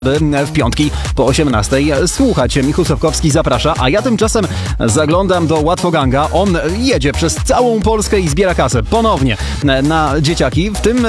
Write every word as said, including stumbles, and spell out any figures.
w piątki po osiemnastej słuchać. Michał Sopkowski zaprasza, a ja tymczasem zaglądam do Łatwoganga. On jedzie przez całą Polskę i zbiera kasę ponownie na dzieciaki. W tym